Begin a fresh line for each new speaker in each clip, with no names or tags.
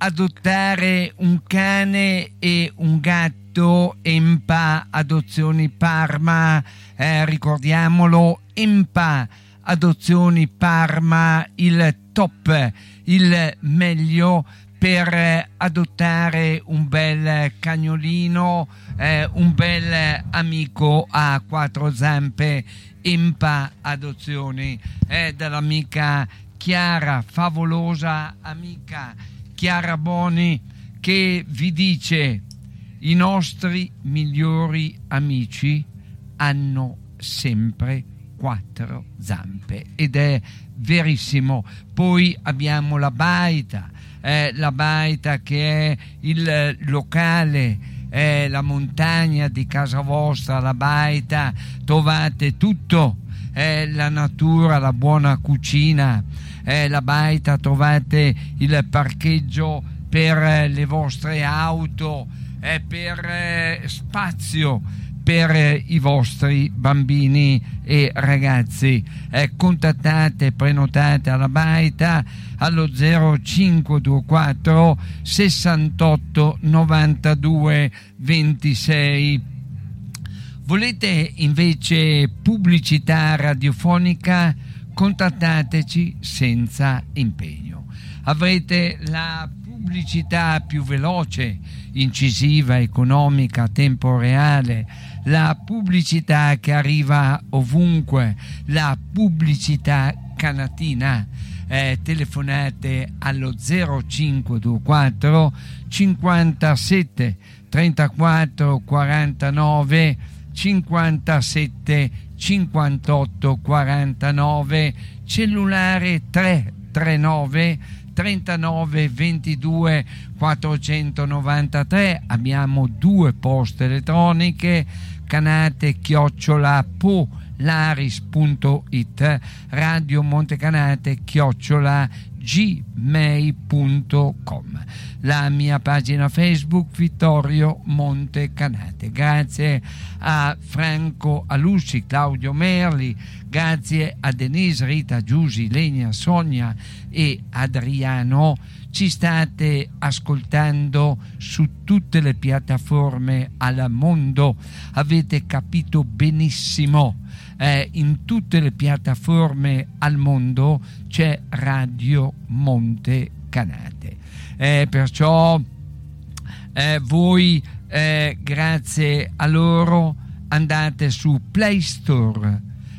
adottare un cane e un gatto. Empa Adozioni Parma, ricordiamolo, Empa Adozioni Parma, il top, il meglio per adottare un bel cagnolino, un bel amico a quattro zampe. Empa Adozioni, dall'amica Chiara, favolosa amica Chiara Boni, che vi dice: i nostri migliori amici hanno sempre quattro zampe, ed è verissimo. Poi abbiamo la baita che è il locale, la montagna di casa vostra. La baita, trovate tutto, la natura, la buona cucina. La baita, trovate il parcheggio per le vostre auto, per spazio per i vostri bambini e ragazzi. Contattate, prenotate alla baita allo 0524 68 92 26. Volete invece pubblicità radiofonica? Contattateci senza impegno. Avrete la pubblicità più veloce, incisiva, economica, a tempo reale, la pubblicità che arriva ovunque, la pubblicità canatina. Telefonate allo 0524 57 34 49 57 58 49, cellulare 339 39 22 493. Abbiamo due poste elettroniche: canate@polaris.it, Radio Montecanate@gmail.com, la mia pagina Facebook Vittorio Montecanate. Grazie a Franco Alusci, Claudio Merli, grazie a Denise, Rita, Giusy, Lenia, Sonia e Adriano. Ci state ascoltando su tutte le piattaforme al mondo, avete capito benissimo. In tutte le piattaforme al mondo c'è Radio Montecanate, perciò voi grazie a loro andate su Play Store,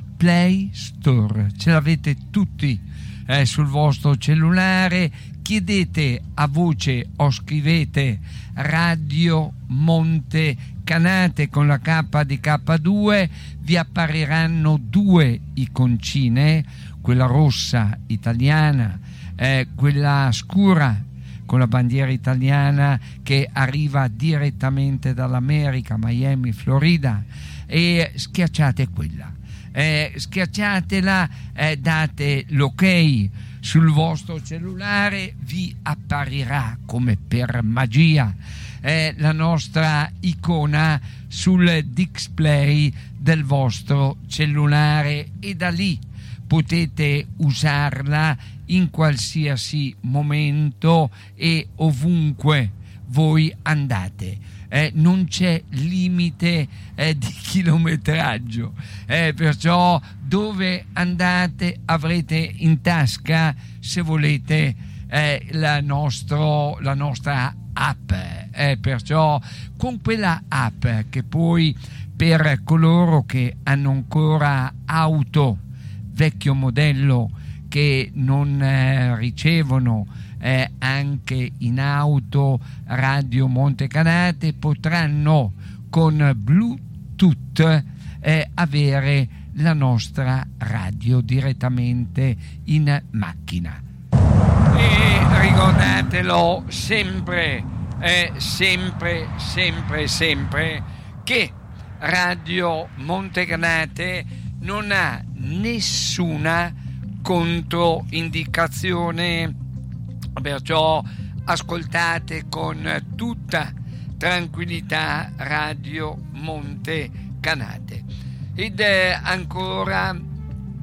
ce l'avete tutti sul vostro cellulare. Chiedete a voce o scrivete Radio Montecanate con la K di K2, vi appariranno due iconcine, quella rossa italiana, quella scura con la bandiera italiana che arriva direttamente dall'America, Miami, Florida, e schiacciate quella. Schiacciatela, date l'ok sul vostro cellulare, vi apparirà come per magia la nostra icona sul display del vostro cellulare, e da lì potete usarla in qualsiasi momento e ovunque voi andate. Non c'è limite di chilometraggio, perciò dove andate avrete in tasca, se volete, la nostra app, perciò con quella app, che poi per coloro che hanno ancora auto vecchio modello, che non ricevono anche in auto Radio Montecanate, potranno con Bluetooth avere la nostra radio direttamente in macchina. E ricordatelo sempre che Radio Montecanate non ha nessuna controindicazione, perciò ascoltate con tutta tranquillità Radio Montecanate. Ed ancora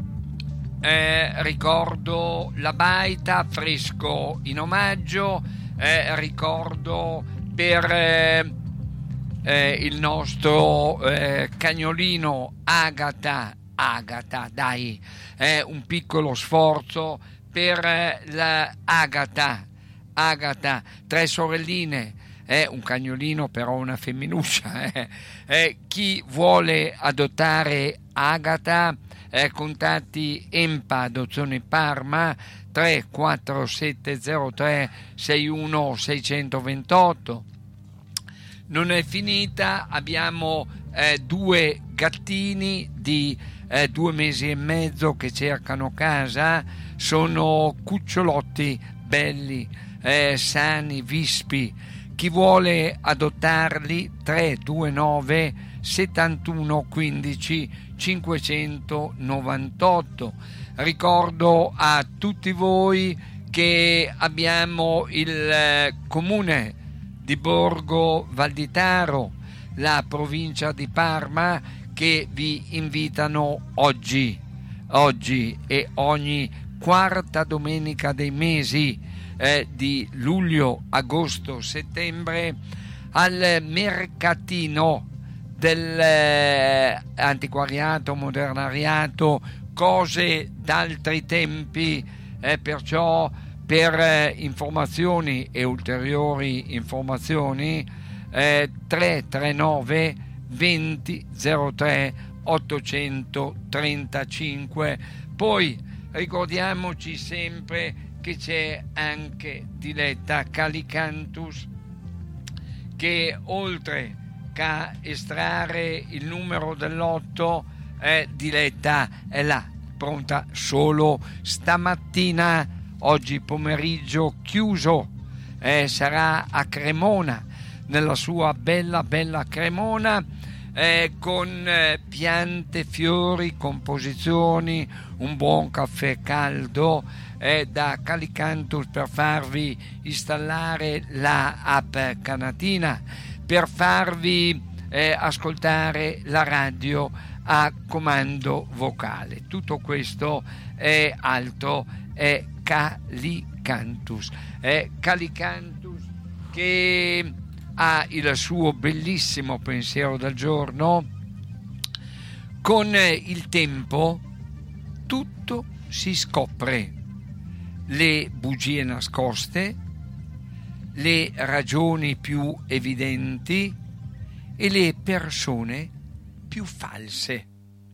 ricordo la baita, fresco in omaggio, ricordo per il nostro cagnolino Agata, dai, un piccolo sforzo per la Agata, 3 sorelline, un cagnolino però una femminuccia. Chi vuole adottare Agata, contatti Empa Adozione Parma 34703 61 628. Non è finita, abbiamo 2 gattini di 2 mesi e mezzo che cercano casa, sono cucciolotti belli, sani, vispi. Chi vuole adottarli 329 71 15 598. Ricordo a tutti voi che abbiamo il comune di Borgo Valditaro, la provincia di Parma, che vi invitano oggi e ogni quarta domenica dei mesi di luglio, agosto, settembre al mercatino dell'antiquariato, modernariato, cose d'altri tempi, perciò per informazioni e ulteriori informazioni 339 20 03 835. Poi ricordiamoci sempre che c'è anche Diletta Calicantus, che oltre a estrarre il numero dell'otto, Diletta è là, pronta solo stamattina. Oggi pomeriggio chiuso, sarà a Cremona, nella sua bella Cremona, con piante, fiori, composizioni, un buon caffè caldo da Calicantus per farvi installare la app Canatina, per farvi ascoltare la radio a comando vocale. Tutto questo è altro, è Calicantus. Calicantus che ha il suo bellissimo pensiero del giorno. Con il tempo tutto si scopre, le bugie nascoste, le ragioni più evidenti e le persone più false.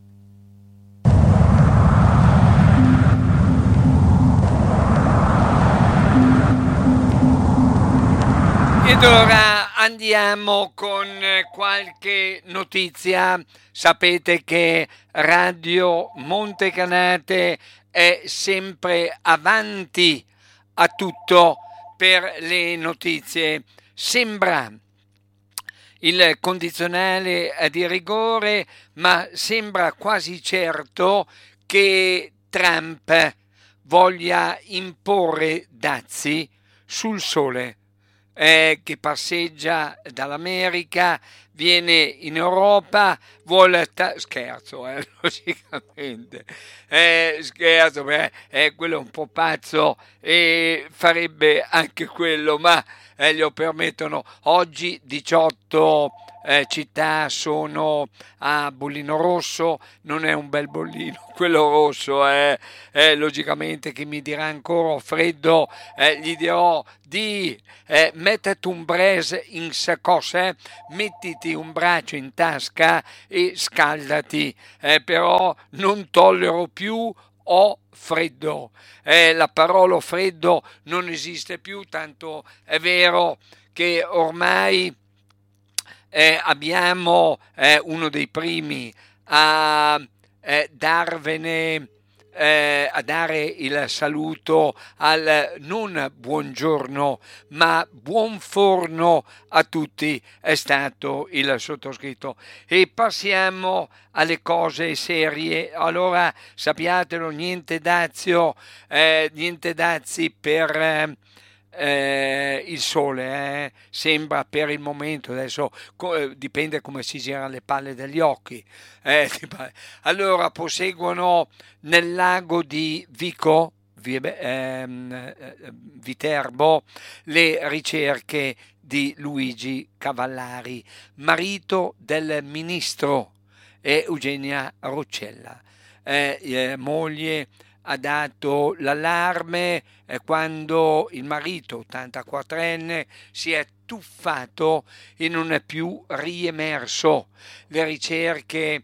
Ed ora andiamo con qualche notizia. Sapete che Radio Montecanate è sempre avanti a tutto per le notizie. Sembra il condizionale di rigore, ma sembra quasi certo che Trump voglia imporre dazi sul sole, che passeggia dall'America, viene in Europa, vuole scherzo, logicamente, scherzo, quello è un po' pazzo e farebbe anche quello, ma gli permettono. Oggi 18 città sono a bollino rosso, non è un bel bollino quello rosso, logicamente chi mi dirà ancora freddo, gli dirò di mettiti un brace in sacossa, mettiti un braccio in tasca e scaldati, però non tollero più ho freddo. La parola freddo non esiste più, tanto è vero che ormai abbiamo uno dei primi a darvene a dare il saluto al non buongiorno ma buon forno a tutti, è stato il sottoscritto. E passiamo alle cose serie. Allora sappiatelo, niente dazio, niente dazi per il sole, sembra per il momento, adesso dipende come si gira le palle degli occhi. Allora proseguono nel lago di Vico, Viterbo le ricerche di Luigi Cavallari, marito del ministro Eugenia Roccella. Moglie ha dato l'allarme quando il marito, 84enne, si è tuffato e non è più riemerso. Le ricerche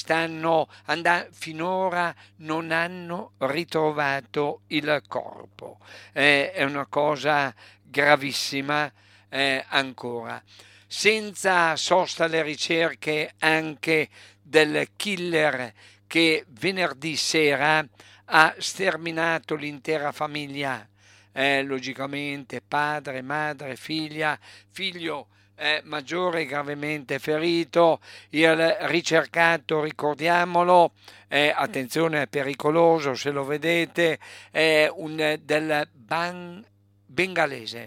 finora non hanno ritrovato il corpo. È una cosa gravissima ancora. Senza sosta le ricerche anche del killer che venerdì sera ha sterminato l'intera famiglia, logicamente padre, madre, figlio maggiore gravemente ferito, il ricercato, ricordiamolo, attenzione è pericoloso se lo vedete, è del bengalese,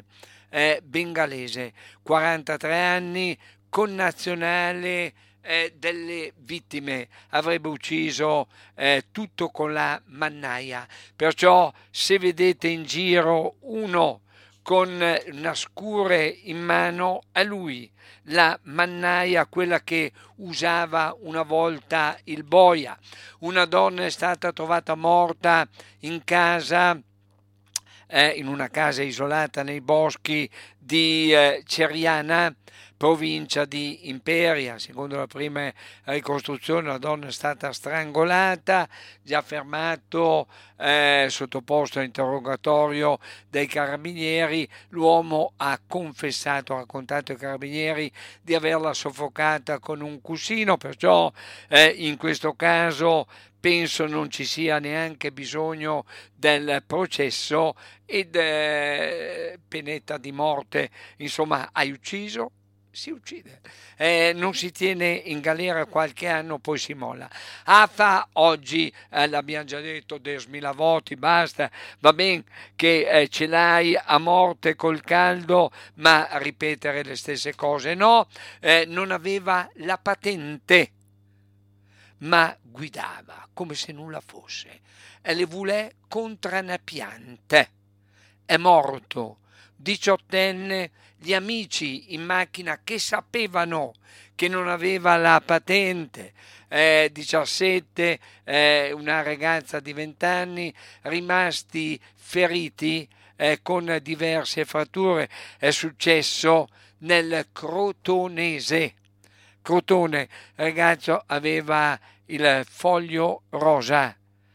43 anni, connazionale delle vittime, avrebbe ucciso tutto con la mannaia. Perciò se vedete in giro uno con una scure in mano, è lui, la mannaia, quella che usava una volta il boia. Una donna è stata trovata morta in casa, in una casa isolata nei boschi di Ceriana, provincia di Imperia. Secondo la prima ricostruzione la donna è stata strangolata, già fermato, sottoposto a interrogatorio dai carabinieri. L'uomo ha confessato, ha raccontato ai carabinieri di averla soffocata con un cuscino, perciò in questo caso penso non ci sia neanche bisogno del processo ed penetta di morte. Insomma, hai ucciso? Si uccide, non si tiene in galera qualche anno, poi si molla. AFA oggi, l'abbiamo già detto, 10.000 voti, basta, va bene che ce l'hai a morte col caldo, ma ripetere le stesse cose no. Non aveva la patente, ma guidava come se nulla fosse, e le voulait contra una piante. È morto, 18enne, gli amici in macchina che sapevano che non aveva la patente, 17, una ragazza di 20 anni, rimasti feriti con diverse fratture. È successo nel Crotonese. Crotone, il ragazzo aveva il foglio rosa.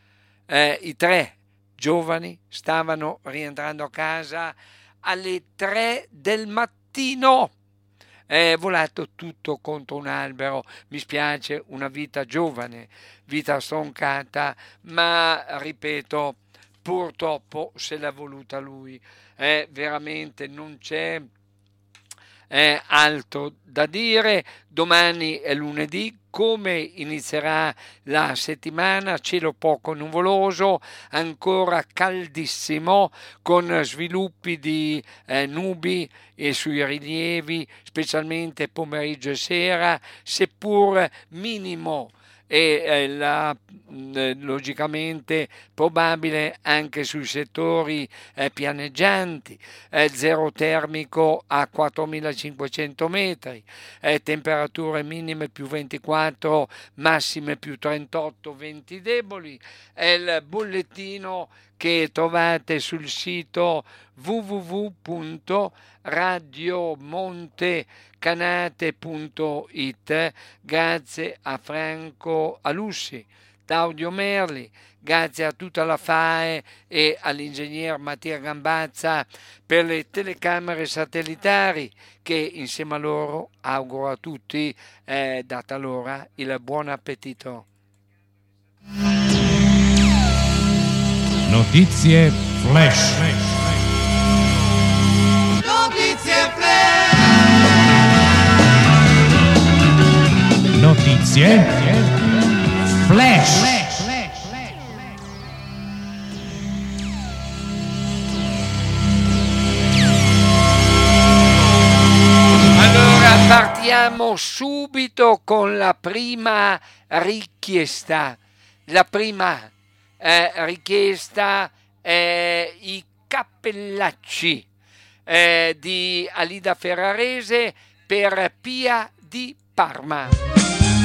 I 3 giovani stavano rientrando a casa alle 3 del mattino. È volato tutto contro un albero. Mi spiace, una vita giovane, vita stroncata, ma ripeto, purtroppo se l'ha voluta lui. Veramente non c'è altro da dire. Domani è lunedì. Come inizierà la settimana? Cielo poco nuvoloso, ancora caldissimo, con sviluppi di nubi e sui rilievi, specialmente pomeriggio e sera, seppur minimo e logicamente probabile anche sui settori pianeggianti, zero termico a 4.500 metri, temperature minime più 24, massime più 38, venti deboli. È il bollettino che trovate sul sito www.radiomontecanate.it. Grazie a Franco Alussi, Claudio Merli, grazie a tutta la FAE e all'ingegner Mattia Gambazza per le telecamere satellitari, che insieme a loro auguro a tutti, data l'ora, il buon appetito.
Notizie flash.
Notizie flash.
Notizie flash.
Allora partiamo subito con la prima richiesta. La prima richiesta i cappellacci di Alida Ferrarese per Pia di Parma.